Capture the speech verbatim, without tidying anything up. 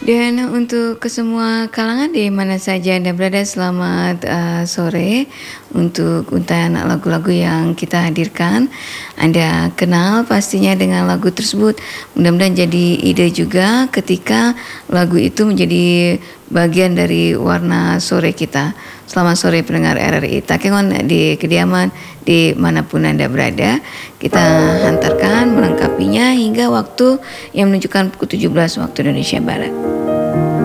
Dan untuk ke semua kalangan di mana saja Anda berada, selamat, eee, sore untuk untayan lagu-lagu yang kita hadirkan. Anda kenal pastinya dengan lagu tersebut, mudah-mudahan jadi ide juga ketika lagu itu menjadi bagian dari warna sore kita. Selamat sore pendengar R R I Takengon di kediaman di manapun Anda berada, kita hantarkan melengkapinya hingga waktu yang menunjukkan pukul tujuh belas waktu Indonesia Barat.